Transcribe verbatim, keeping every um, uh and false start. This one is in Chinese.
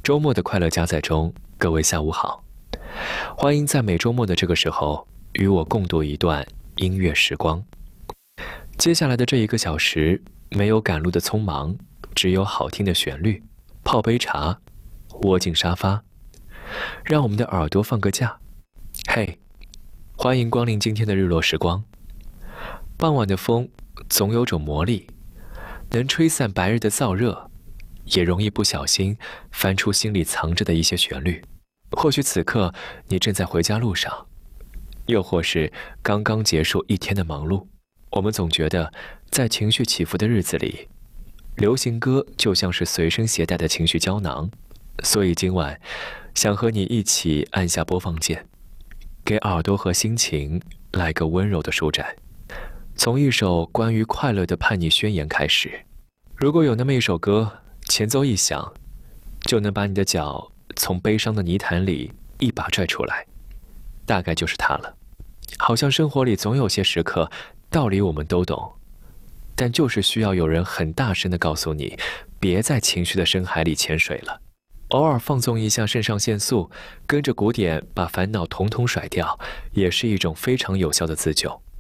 周末的快乐加载中，各位下午好，欢迎在每周末的这个时候与我共度一段音乐时光。接下来的这一个小时，没有赶路的匆忙，只有好听的旋律，泡杯茶，窝进沙发，让我们的耳朵放个假。嘿，欢迎光临今天的日落时光。傍晚的风总有种魔力，能吹散白日的燥热，也容易不小心翻出心里藏着的一些旋律。或许此刻你正在回家路上，又或是刚刚结束一天的忙碌。我们总觉得在情绪起伏的日子里，流行歌就像是随身携带的情绪胶囊，所以今晚想和你一起按下播放键，给耳朵和心情来个温柔的舒展。从一首关于快乐的叛逆宣言开始，如果有那么一首歌，前奏一响，就能把你的脚从悲伤的泥潭里一把拽出来，大概就是它了。好像生活里总有些时刻，道理我们都懂，但就是需要有人很大声地告诉你，别在情绪的深海里潜水了。偶尔放纵一下肾上腺素，跟着鼓点把烦恼统统甩掉，也是一种非常有效的自救。